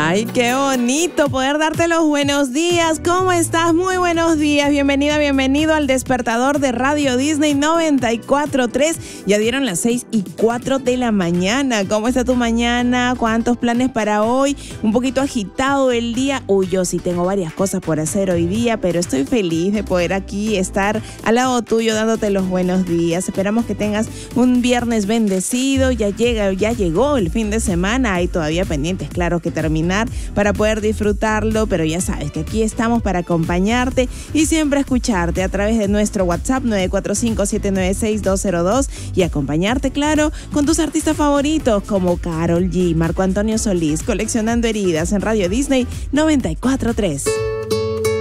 Ay, qué bonito poder darte los buenos días. ¿Cómo estás? Muy buenos días. Bienvenida, bienvenido al despertador de Radio Disney 94.3. Ya dieron las 6:04 de la mañana. ¿Cómo está tu mañana? ¿Cuántos planes para hoy? Un poquito agitado el día. Uy, yo sí tengo varias cosas por hacer hoy día, pero estoy feliz de poder aquí estar al lado tuyo dándote los buenos días. Esperamos que tengas un viernes bendecido. Ya llegó el fin de semana. Hay todavía pendientes, claro, que terminar para poder disfrutarlo, pero ya sabes que aquí estamos para acompañarte y siempre escucharte a través de nuestro WhatsApp 945-796-202 y acompañarte, claro, con tus artistas favoritos como Karol G, Marco Antonio Solís, Coleccionando Heridas en Radio Disney 94.3.